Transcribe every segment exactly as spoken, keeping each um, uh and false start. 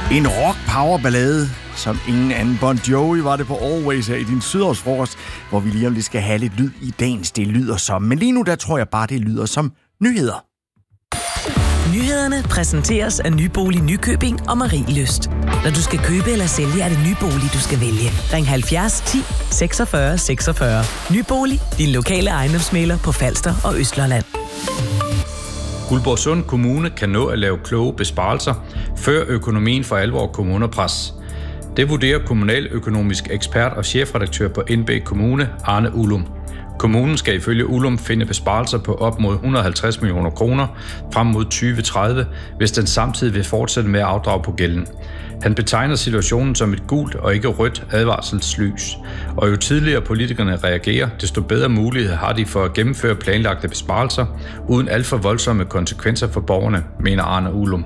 En rock-power-ballade, som ingen anden. Bon Jovi var det på Always her i din Sydårsfrokost, hvor vi lige om lidt skal have lidt lyd i dagens Det lyder som. Men lige nu, der tror jeg bare, det lyder som nyheder. Nyhederne præsenteres af Nybolig Nykøbing og Marielyst. Når du skal købe eller sælge, er det Nybolig, du skal vælge. Ring halvfjerds ti seksogfyrre seksogfyrre. Nybolig, din lokale ejendomsmægler på Falster og Østlandet. Guldborgsund Kommune kan nå at lave kloge besparelser, før økonomien for alvor kommer under pres. Det vurderer kommunaløkonomisk ekspert og chefredaktør på N B Kommune, Arne Ullum. Kommunen skal ifølge Ullum finde besparelser på op mod et hundrede og halvtreds millioner kroner frem mod tyve tredive, hvis den samtidig vil fortsætte med at afdrage på gælden. Han betegner situationen som et gult og ikke rødt advarselslys. Og jo tidligere politikerne reagerer, desto bedre mulighed har de for at gennemføre planlagte besparelser, uden alt for voldsomme konsekvenser for borgerne, mener Arne Ullum.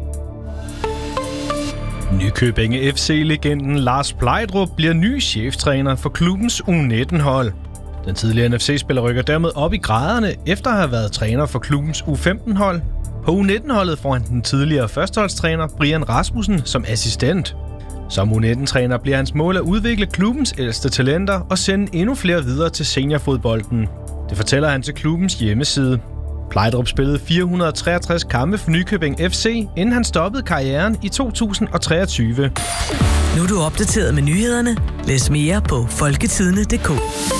Nykøbing F C-legenden Lars Plejdrup bliver ny cheftræner for klubbens U nitten-hold. Den tidligere N F C-spiller rykker dermed op i graderne, efter at have været træner for klubbens U femten-hold. På U nitten-holdet får han den tidligere førsteholdstræner Brian Rasmussen som assistent. Som U nitten-træner bliver hans mål at udvikle klubbens ældste talenter og sende endnu flere videre til seniorfodbolden. Det fortæller han til klubbens hjemmeside. Plejdrup spillede fire hundrede og treogtres kampe for Nykøbing F C, inden han stoppede karrieren i to tusind og treogtyve. Nu er du opdateret med nyhederne. Læs mere på folketidende punktum d k.